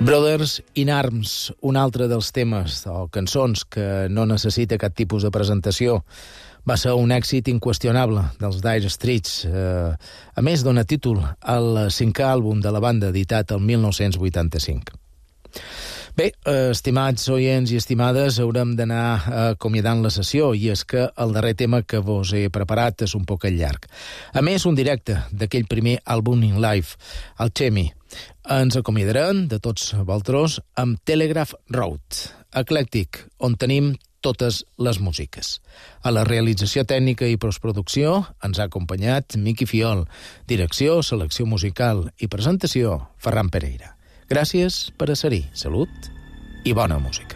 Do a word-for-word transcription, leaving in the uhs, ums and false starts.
Brothers in Arms, un altre dels temes o cançons que no necessita cap tipus de presentació. Va ser un èxit inqüestionable dels Dire Straits. Eh, a més, dona títol al cinquè àlbum de la banda, editat el mil nou-cents vuitanta-cinc. Bé, estimats oients i estimades, haurem d'anar acomiadant la sessió, i és que el darrer tema que vos he preparat és un poc llarg. A més, un directe d'aquell primer àlbum in live, el Chemi. Ens acomiadarem de tots vosaltres amb Telegraph Road, eclèctic, on tenim totes les músiques. A la realització tècnica i postproducció ens ha acompanyat Miqui Fiol, direcció, selecció musical i presentació, Ferran Pereira. Gràcies per a ser-hi. Salut i bona música.